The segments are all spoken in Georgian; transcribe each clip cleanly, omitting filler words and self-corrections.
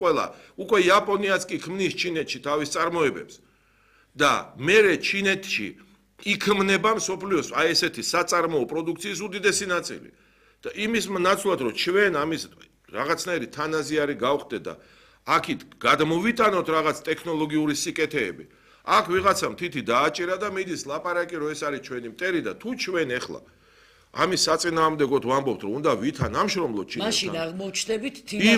ყველა უკვე იაპონიაც კი ქმნის ჩინეთში თავის წარმოებებს და მერე ჩინეთში იქმნება მსოფლიოს აი ესეთი საწარმოო პროდუქციის უდიდესი ნაწილი და იმის ნაცვლად რომ ჩვენ ამის რაღაცნაირი თანაზიარი გავხდეთ და აქით გადმოვიტანოთ რაღაც ტექნოლოგიური სიკეთეები აქ ვიღაცამ თითი დააჭირა და მიდის ლაპარაკი რომ ეს არის ჩვენი მტერი და თუ ჩვენ ახლა ამის საწინააღმდეგოდ ვამბობთ რომ უნდა ვითანამშრომლოთ ჩინეთთან მაშინ აღმოჩნდებით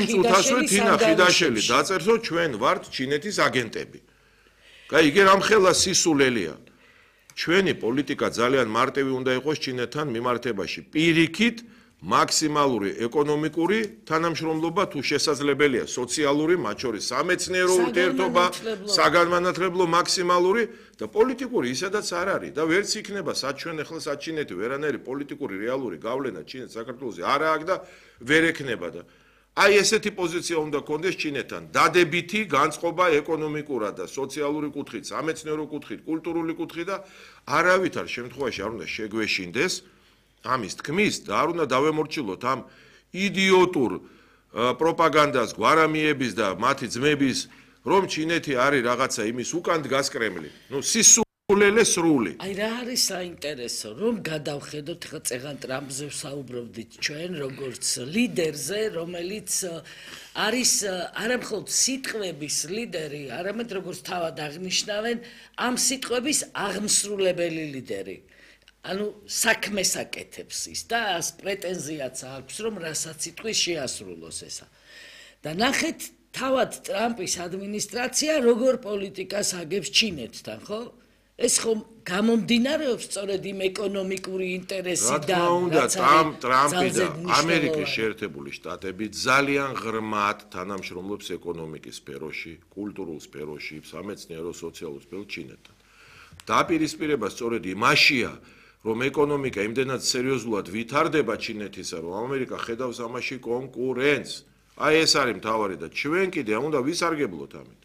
თინა ხიდაშელი დაწერსო ჩვენ ვართ ჩინეთის აგენტები კაი იგი რამხელა სისულელია ჩვენი პოლიტიკა ძალიან მარტივი უნდა იყოს ჩინეთთან მიმართებაში პირიქით მაქსიმალური ეკონომიკური თანამშრომლობა თუ შესაძლებელია სოციალური მათ შორის სამეცნიერო ურთიერთობა საგანმანათლებლო მაქსიმალური და პოლიტიკური ისედაც არ არის და ვერც იქნება სად ჩვენ ახლა სად ჩინეთი ვერანაირი პოლიტიკური რეალური გავლენა ჩინეთს საქართველოზე არ აქვს და ვერ ექნება და აი ესეთი პოზიცია უნდა გქონდეს ჩინეთთან დადებითი განწყობა ეკონომიკურად და სოციალური კუთხით სამეცნიერო კუთხით კულტურული კუთხით და არავითარ შემთხვევაში არ უნდა შეგვეშინდეს ამის თქმის და არ უნდა დავემორჩილოთ ამ იდიოტურ პროპაგანდას გვარამიების და მათი ძმების რომ ჩინეთი არის რაღაცა იმის უკან დგას კრემლი ნუ სისულელე სრული აი რა არის საინტერესო რომ გადავხედოთ ხა წეგან ტრამპზე ვსაუბრობდით ჩვენ როგორც ლიდერზე რომელიც არის არამხოლოდ სიტყვების ლიდერი არამედ როგორც თავად აღნიშნავენ ამ სიტყვების აღმსრულებელი ლიდერი ანუ საქმეს აკეთებს ის და ას პრეტენზიაც აქვს რომ რასაც იტყვის შეასრულოს ესა და ნახეთ თავად ტრამპის ადმინისტრაცია როგორ პოლიტიკას აგებს ჩინეთთან ხო ეს ხომ გამომდინარეობს სწორედ იმ ეკონომიკური ინტერესიდან რაც ტრამპი და ამერიკის შეერთებული შტატები ძალიან ღრმად თანამშრომლობს ეკონომიკის სფეროში კულტურულ სფეროში სამეცნიერო სოციალურ სფეროში ჩინეთთან დაპირისპირება სწორედ იმაშია რომ ეკონომიკა იმდენად სერიოზულად ვითარდება ჩინეთისა რომ ამერიკა ხედავს ამაში კონკურენტს აი ეს არის მთავარი და ჩვენ კიდე უნდა ვისარგებლოთ ამით